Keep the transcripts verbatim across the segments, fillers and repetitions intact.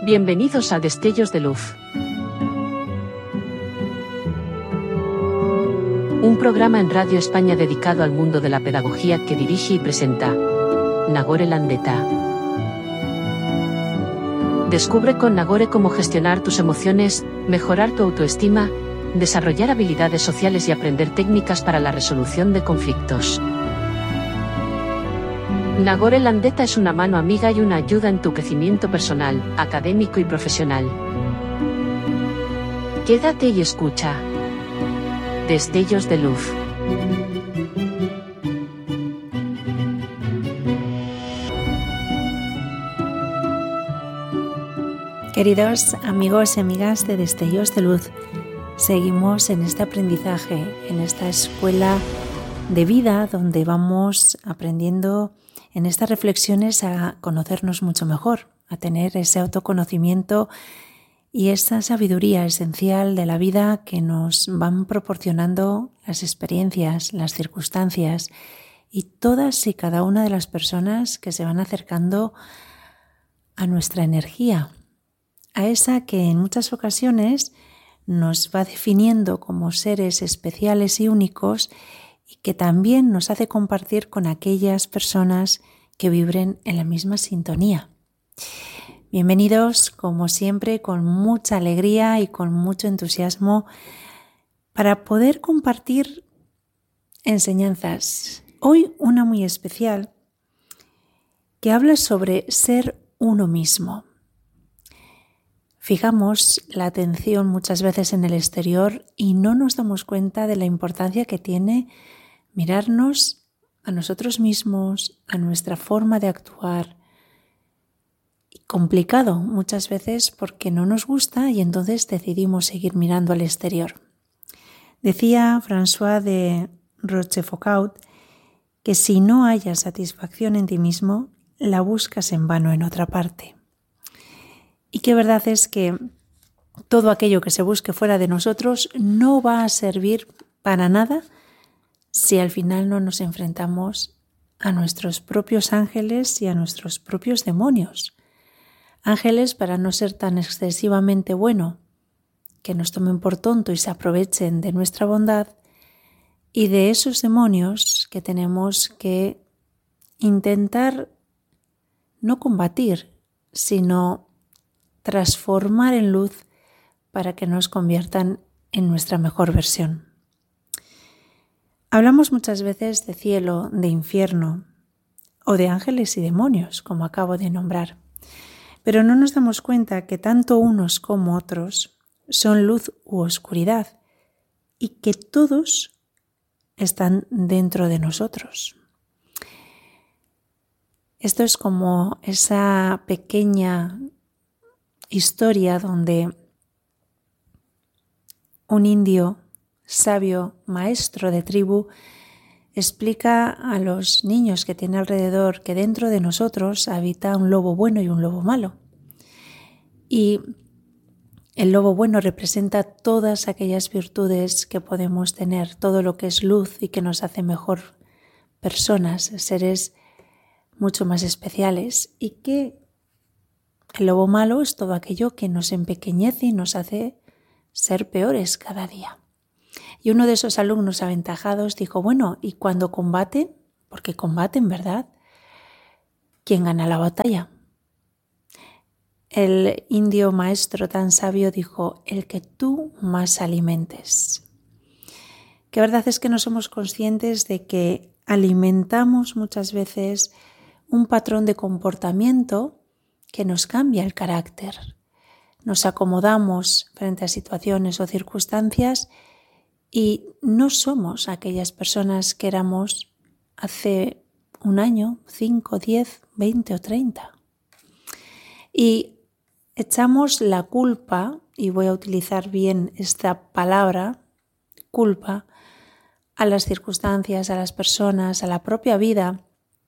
Bienvenidos a Destellos de Luz. Un programa en Radio España dedicado al mundo de la pedagogía que dirige y presenta Nagore Landeta. Descubre con Nagore cómo gestionar tus emociones, mejorar tu autoestima, desarrollar habilidades sociales y aprender técnicas para la resolución de conflictos. Nagore Landeta es una mano amiga y una ayuda en tu crecimiento personal, académico y profesional. Quédate y escucha. Destellos de Luz. Queridos amigos y amigas de Destellos de Luz, seguimos en este aprendizaje, en esta escuela de vida donde vamos aprendiendo en estas reflexiones a conocernos mucho mejor, a tener ese autoconocimiento y esa sabiduría esencial de la vida que nos van proporcionando las experiencias, las circunstancias y todas y cada una de las personas que se van acercando a nuestra energía, a esa que en muchas ocasiones nos va definiendo como seres especiales y únicos y que también nos hace compartir con aquellas personas que vibren en la misma sintonía. Bienvenidos, como siempre, con mucha alegría y con mucho entusiasmo para poder compartir enseñanzas. Hoy una muy especial que habla sobre ser uno mismo. Fijamos la atención muchas veces en el exterior y no nos damos cuenta de la importancia que tiene mirarnos a nosotros mismos, a nuestra forma de actuar. Y complicado muchas veces porque no nos gusta y entonces decidimos seguir mirando al exterior. Decía François de Rochefoucauld que si no hayas satisfacción en ti mismo, la buscas en vano en otra parte. Y que verdad es que todo aquello que se busque fuera de nosotros no va a servir para nada si al final no nos enfrentamos a nuestros propios ángeles y a nuestros propios demonios. Ángeles para no ser tan excesivamente bueno, que nos tomen por tonto y se aprovechen de nuestra bondad, y de esos demonios que tenemos que intentar no combatir, sino transformar en luz para que nos conviertan en nuestra mejor versión. Hablamos muchas veces de cielo, de infierno o de ángeles y demonios, como acabo de nombrar, pero no nos damos cuenta que tanto unos como otros son luz u oscuridad y que todos están dentro de nosotros. Esto es como esa pequeña historia donde un indio sabio, maestro de tribu, explica a los niños que tiene alrededor que dentro de nosotros habita un lobo bueno y un lobo malo. Y el lobo bueno representa todas aquellas virtudes que podemos tener, todo lo que es luz y que nos hace mejor personas, seres mucho más especiales, y que el lobo malo es todo aquello que nos empequeñece y nos hace ser peores cada día. Y uno de esos alumnos aventajados dijo, bueno, ¿y cuando combaten? Porque combaten, ¿verdad? ¿Quién gana la batalla? El indio maestro tan sabio dijo, el que tú más alimentes. Que verdad es que no somos conscientes de que alimentamos muchas veces un patrón de comportamiento que nos cambia el carácter. Nos acomodamos frente a situaciones o circunstancias y no somos aquellas personas que éramos hace un año, cinco, diez, veinte o treinta. Y echamos la culpa, y voy a utilizar bien esta palabra, culpa, a las circunstancias, a las personas, a la propia vida,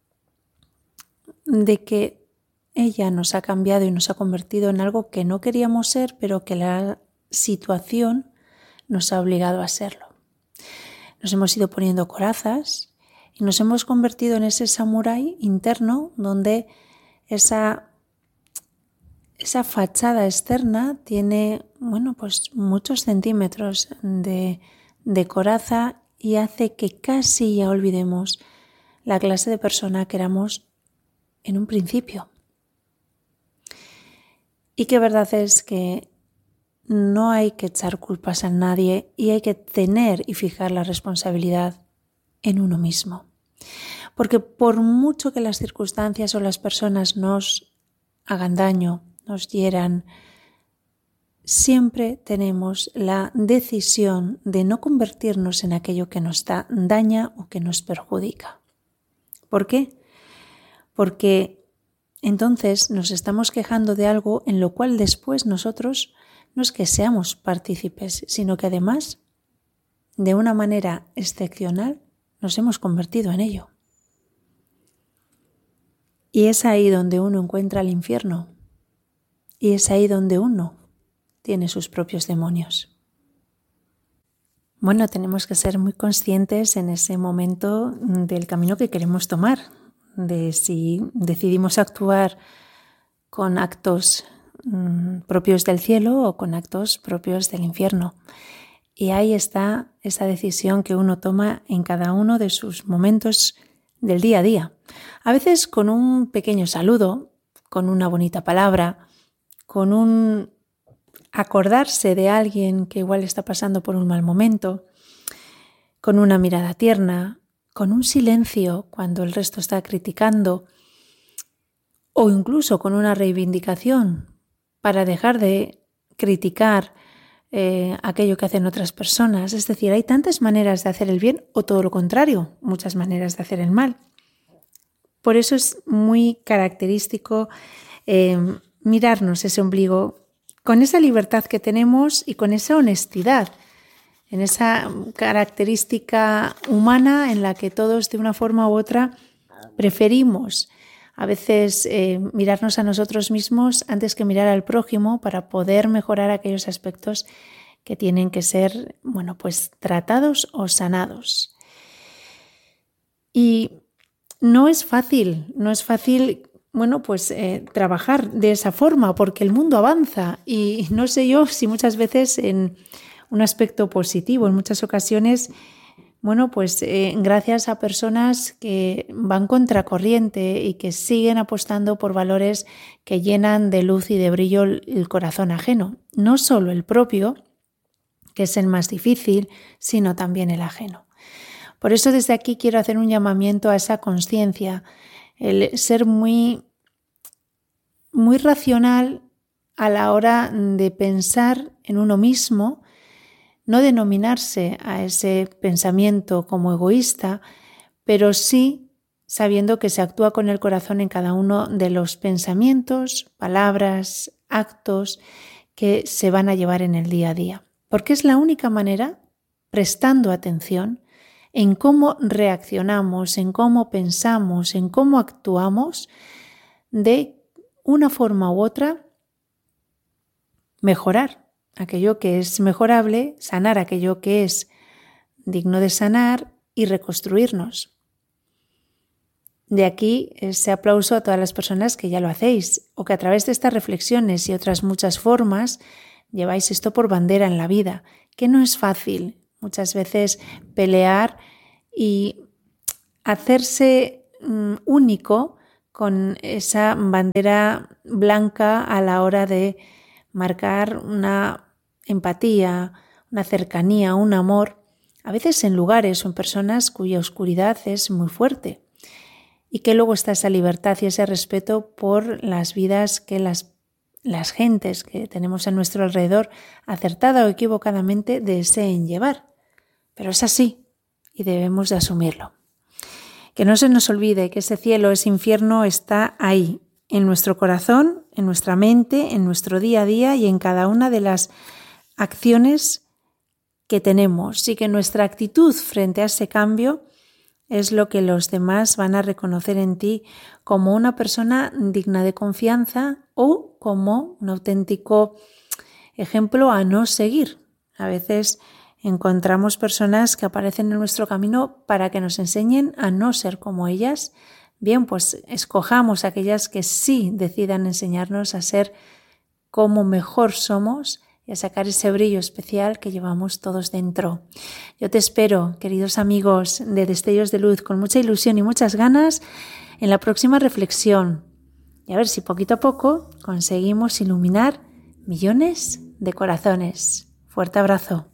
de que ella nos ha cambiado y nos ha convertido en algo que no queríamos ser, pero que la situación nos ha obligado a serlo. Nos hemos ido poniendo corazas y nos hemos convertido en ese samurái interno donde esa esa fachada externa tiene, bueno, pues muchos centímetros de, de coraza y hace que casi ya olvidemos la clase de persona que éramos en un principio. Y que verdad es que no hay que echar culpas a nadie y hay que tener y fijar la responsabilidad en uno mismo. Porque por mucho que las circunstancias o las personas nos hagan daño, nos hieran, siempre tenemos la decisión de no convertirnos en aquello que nos da, daña o que nos perjudica. ¿Por qué? Porque entonces nos estamos quejando de algo en lo cual después nosotros no es que seamos partícipes, sino que además, de una manera excepcional, nos hemos convertido en ello. Y es ahí donde uno encuentra el infierno. Y es ahí donde uno tiene sus propios demonios. Bueno, tenemos que ser muy conscientes en ese momento del camino que queremos tomar, de si decidimos actuar con actos mmm, propios del cielo o con actos propios del infierno. Y ahí está esa decisión que uno toma en cada uno de sus momentos del día a día. A veces con un pequeño saludo, con una bonita palabra, con un acordarse de alguien que igual está pasando por un mal momento, con una mirada tierna, con un silencio cuando el resto está criticando, o incluso con una reivindicación para dejar de criticar eh, aquello que hacen otras personas. Es decir, hay tantas maneras de hacer el bien o todo lo contrario, muchas maneras de hacer el mal. Por eso es muy característico eh, mirarnos ese ombligo con esa libertad que tenemos y con esa honestidad, en esa característica humana en la que todos de una forma u otra preferimos a veces eh, mirarnos a nosotros mismos antes que mirar al prójimo para poder mejorar aquellos aspectos que tienen que ser, bueno, pues tratados o sanados. Y no es fácil, no es fácil, bueno, pues eh, trabajar de esa forma porque el mundo avanza y no sé yo si muchas veces en un aspecto positivo, en muchas ocasiones, bueno, pues eh, gracias a personas que van contracorriente y que siguen apostando por valores que llenan de luz y de brillo el corazón ajeno, no solo el propio, que es el más difícil, sino también el ajeno. Por eso desde aquí quiero hacer un llamamiento a esa conciencia, el ser muy, muy racional a la hora de pensar en uno mismo, no denominarse a ese pensamiento como egoísta, pero sí sabiendo que se actúa con el corazón en cada uno de los pensamientos, palabras, actos que se van a llevar en el día a día. Porque es la única manera, prestando atención, en cómo reaccionamos, en cómo pensamos, en cómo actuamos, de una forma u otra mejorar aquello que es mejorable, sanar aquello que es digno de sanar y reconstruirnos. De aquí ese aplauso a todas las personas que ya lo hacéis o que a través de estas reflexiones y otras muchas formas lleváis esto por bandera en la vida, que no es fácil muchas veces pelear y hacerse um, único con esa bandera blanca a la hora de marcar una empatía, una cercanía, un amor, a veces en lugares o en personas cuya oscuridad es muy fuerte y que luego está esa libertad y ese respeto por las vidas que las, las gentes que tenemos a nuestro alrededor, acertada o equivocadamente, deseen llevar. Pero es así y debemos de asumirlo. Que no se nos olvide que ese cielo, ese infierno está ahí, en nuestro corazón, en nuestra mente, en nuestro día a día y en cada una de las acciones que tenemos, y que nuestra actitud frente a ese cambio es lo que los demás van a reconocer en ti como una persona digna de confianza o como un auténtico ejemplo a no seguir. A veces encontramos personas que aparecen en nuestro camino para que nos enseñen a no ser como ellas. Bien, pues escojamos aquellas que sí decidan enseñarnos a ser cómo mejor somos y a sacar ese brillo especial que llevamos todos dentro. Yo te espero, queridos amigos de Destellos de Luz, con mucha ilusión y muchas ganas en la próxima reflexión. Y a ver si poquito a poco conseguimos iluminar millones de corazones. Fuerte abrazo.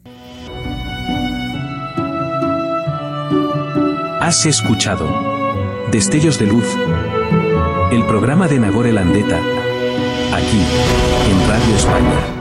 Has escuchado Destellos de Luz, el programa de Nagore Landeta, aquí, en Radio España.